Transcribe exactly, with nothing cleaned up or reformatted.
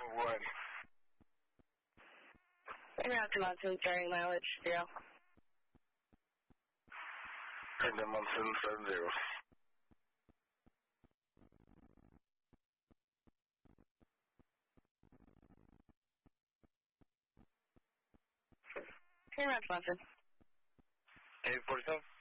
one. Maybe not to Monson, carrying mileage, zero. And then Monson, seven zero. Carrying out to Monson. eight forty-seven.